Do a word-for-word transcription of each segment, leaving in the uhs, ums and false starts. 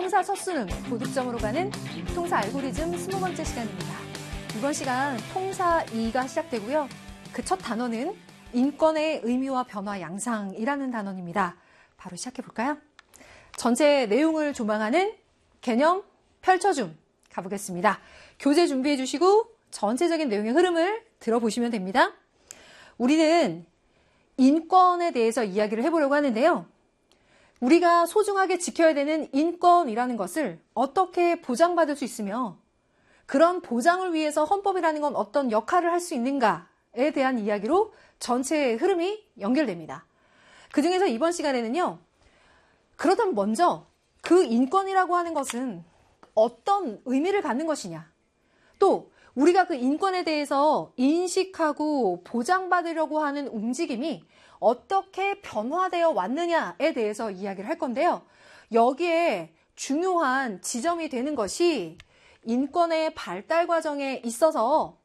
통사 첫 수능 고득점으로 가는 통사 알고리즘 스무 번째 시간입니다. 이번 시간 통사 이가 시작되고요. 그 첫 단어는 인권의 의미와 변화 양상이라는 단어입니다. 바로 시작해볼까요? 전체 내용을 조망하는 개념 펼쳐줌 가보겠습니다. 교재 준비해 주시고 전체적인 내용의 흐름을 들어보시면 됩니다. 우리는 인권에 대해서 이야기를 해보려고 하는데요. 우리가 소중하게 지켜야 되는 인권이라는 것을 어떻게 보장받을 수 있으며 그런 보장을 위해서 헌법이라는 건 어떤 역할을 할 수 있는가에 대한 이야기로 전체의 흐름이 연결됩니다. 그중에서 이번 시간에는요. 그렇다면 먼저 그 인권이라고 하는 것은 어떤 의미를 갖는 것이냐, 또 우리가 그 인권에 대해서 인식하고 보장받으려고 하는 움직임이 어떻게 변화되어 왔느냐에 대해서 이야기를 할 건데요. 여기에 중요한 지점이 되는 것이 인권의 발달 과정에 있어서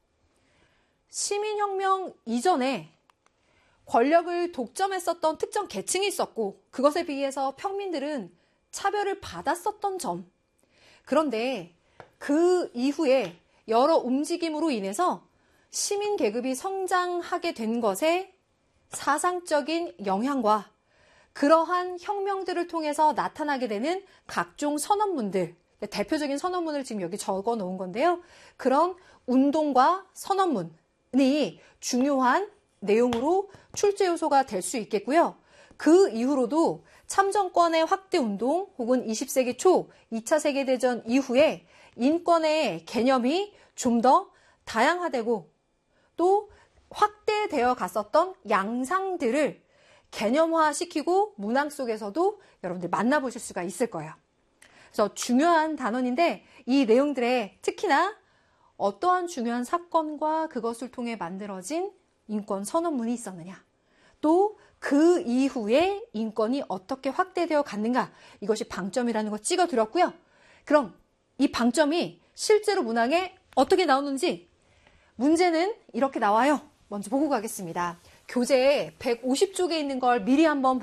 시민혁명 이전에 권력을 독점했었던 특정 계층이 있었고 그것에 비해서 평민들은 차별을 받았었던 점. 그런데 그 이후에 여러 움직임으로 인해서 시민 계급이 성장하게 된 것에 사상적인 영향과 그러한 혁명들을 통해서 나타나게 되는 각종 선언문들, 대표적인 선언문을 지금 여기 적어 놓은 건데요. 그런 운동과 선언문이 중요한 내용으로 출제 요소가 될 수 있겠고요. 그 이후로도 참정권의 확대 운동 혹은 이십 세기 초 이 차 세계대전 이후에 인권의 개념이 좀 더 다양화되고 또 확대되어 갔었던 양상들을 개념화시키고 문항 속에서도 여러분들 만나보실 수가 있을 거예요. 그래서 중요한 단원인데 이 내용들에 특히나 어떠한 중요한 사건과 그것을 통해 만들어진 인권 선언문이 있었느냐, 또 그 이후에 인권이 어떻게 확대되어 갔는가, 이것이 방점이라는 거 찍어드렸고요. 그럼 이 방점이 실제로 문항에 어떻게 나오는지 문제는 이렇게 나와요. 먼저 보고 가겠습니다. 교재에 백오십 쪽에 있는 걸 미리 한번